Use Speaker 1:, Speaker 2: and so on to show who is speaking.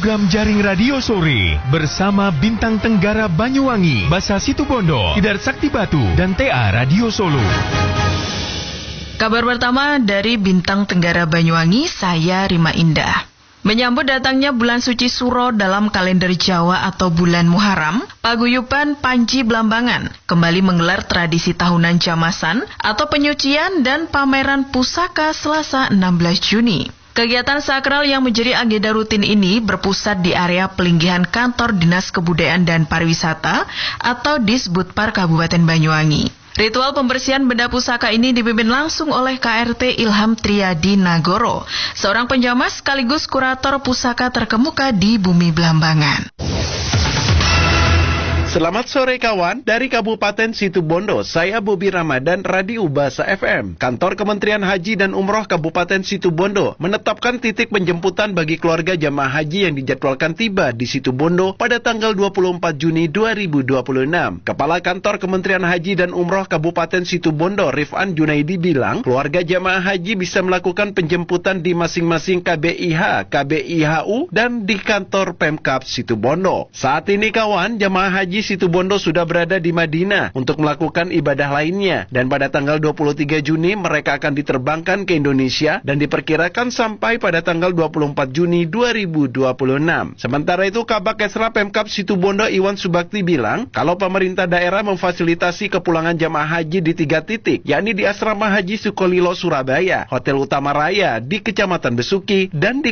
Speaker 1: program Jaring Radio Sore bersama Bintang Tenggara Banyuwangi, Basa Situbondo, Tidar Sakti Batu, dan TA Radio Solo.
Speaker 2: Kabar pertama dari Bintang Tenggara Banyuwangi, saya Rima Indah. Menyambut datangnya bulan suci Suro dalam kalender Jawa atau bulan Muharram, Paguyuban Panji Blambangan kembali menggelar tradisi tahunan jamasan atau penyucian dan pameran pusaka Selasa 16 Juni. Kegiatan sakral yang menjadi agenda rutin ini berpusat di area pelinggihan Kantor Dinas Kebudayaan dan Pariwisata atau Disbudpar Kabupaten Banyuwangi. Ritual pembersihan benda pusaka ini dipimpin langsung oleh KRT Ilham Triadi Nagoro, seorang penjamas sekaligus kurator pusaka terkemuka di Bumi Blambangan.
Speaker 3: Selamat sore kawan, dari Kabupaten Situbondo, saya Bobi Ramadan, Radio Basa FM. Kantor Kementerian Haji dan Umroh Kabupaten Situbondo menetapkan titik penjemputan bagi keluarga jamaah haji yang dijadwalkan tiba di Situbondo pada tanggal 24 Juni 2026. Kepala Kantor Kementerian Haji dan Umroh Kabupaten Situbondo, Rifan Junaidi bilang, keluarga jamaah haji bisa melakukan penjemputan di masing-masing KBIH, KBIHU, dan di kantor Pemkab Situbondo. Saat ini kawan, jamaah haji Situbondo sudah berada di Madinah untuk melakukan ibadah lainnya, dan pada tanggal 23 Juni mereka akan diterbangkan ke Indonesia dan diperkirakan sampai pada tanggal 24 Juni 2026. Sementara itu Kabak Kesra Pemkab Situbondo Iwan Subakti bilang kalau pemerintah daerah memfasilitasi kepulangan jamaah haji di 3 titik, yakni di Asrama Haji Sukolilo Surabaya, Hotel Utama Raya di Kecamatan Besuki, dan di